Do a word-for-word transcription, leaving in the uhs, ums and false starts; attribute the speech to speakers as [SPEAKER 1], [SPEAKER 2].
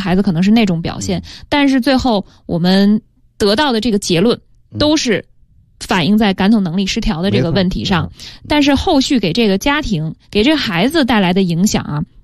[SPEAKER 1] 孩子可能是那种表现，但是最后我们得到的这个结论都是反映在感统能力失调的这个问题上，但是后续给这个家庭给这个孩子带来的影响啊